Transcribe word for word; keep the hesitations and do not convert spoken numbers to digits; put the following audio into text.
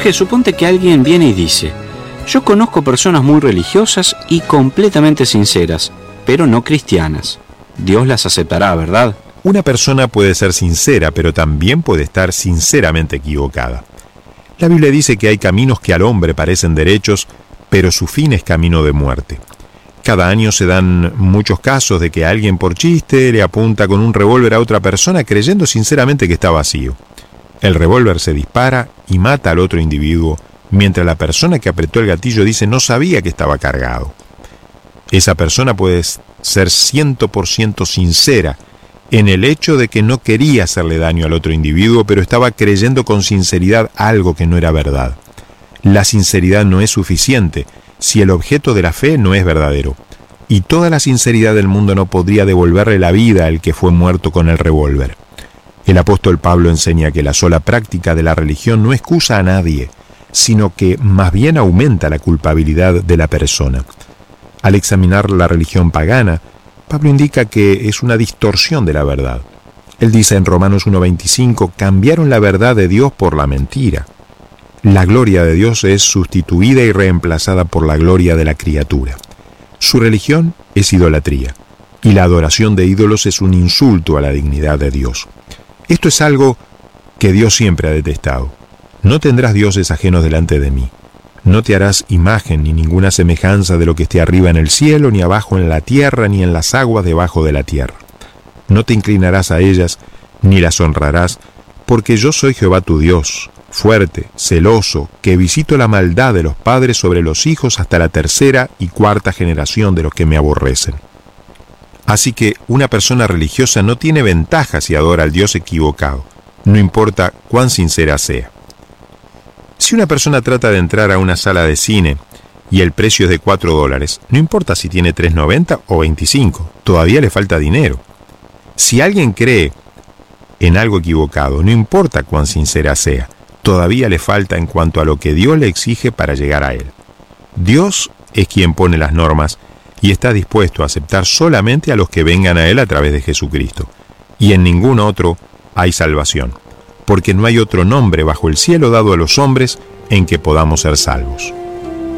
Jorge, suponte que alguien viene y dice: yo conozco personas muy religiosas y completamente sinceras, pero no cristianas. Dios las aceptará, ¿verdad? Una persona puede ser sincera, pero también puede estar sinceramente equivocada. La Biblia dice que hay caminos que al hombre parecen derechos, pero su fin es camino de muerte. Cada año se dan muchos casos de que alguien por chiste le apunta con un revólver a otra persona creyendo sinceramente que está vacío. El revólver se dispara y mata al otro individuo, mientras la persona que apretó el gatillo dice no sabía que estaba cargado. Esa persona puede ser cien por ciento sincera en el hecho de que no quería hacerle daño al otro individuo, pero estaba creyendo con sinceridad algo que no era verdad. La sinceridad no es suficiente si el objeto de la fe no es verdadero, y toda la sinceridad del mundo no podría devolverle la vida al que fue muerto con el revólver. El apóstol Pablo enseña que la sola práctica de la religión no excusa a nadie, sino que más bien aumenta la culpabilidad de la persona. Al examinar la religión pagana, Pablo indica que es una distorsión de la verdad. Él dice en Romanos uno veinticinco, cambiaron la verdad de Dios por la mentira. La gloria de Dios es sustituida y reemplazada por la gloria de la criatura. Su religión es idolatría, y la adoración de ídolos es un insulto a la dignidad de Dios. Esto es algo que Dios siempre ha detestado. No tendrás dioses ajenos delante de mí. No te harás imagen ni ninguna semejanza de lo que esté arriba en el cielo, ni abajo en la tierra, ni en las aguas debajo de la tierra. No te inclinarás a ellas, ni las honrarás, porque yo soy Jehová tu Dios, fuerte, celoso, que visito la maldad de los padres sobre los hijos hasta la tercera y cuarta generación de los que me aborrecen. Así que una persona religiosa no tiene ventaja si adora al Dios equivocado, no importa cuán sincera sea. Si una persona trata de entrar a una sala de cine y el precio es de cuatro dólares, no importa si tiene tres noventa o veinticinco, todavía le falta dinero. Si alguien cree en algo equivocado, no importa cuán sincera sea, todavía le falta en cuanto a lo que Dios le exige para llegar a él. Dios es quien pone las normas y está dispuesto a aceptar solamente a los que vengan a él a través de Jesucristo. Y en ningún otro hay salvación, porque no hay otro nombre bajo el cielo dado a los hombres en que podamos ser salvos.